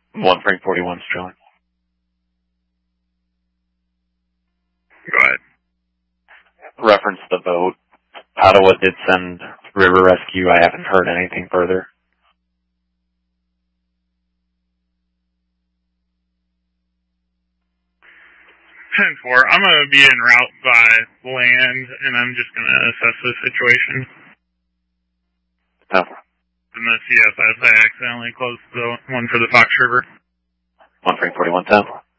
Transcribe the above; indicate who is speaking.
Speaker 1: 1 Frank 41 Sterling.
Speaker 2: Go ahead.
Speaker 1: Reference the vote. Ottawa did send river rescue. I haven't heard anything further.
Speaker 2: 10-4. I'm going to be en route by land, and I'm just going to assess the situation.
Speaker 1: 10-4.
Speaker 2: In the CSS, I accidentally closed the one for the Fox River.
Speaker 1: 1 Frank 41 10-4.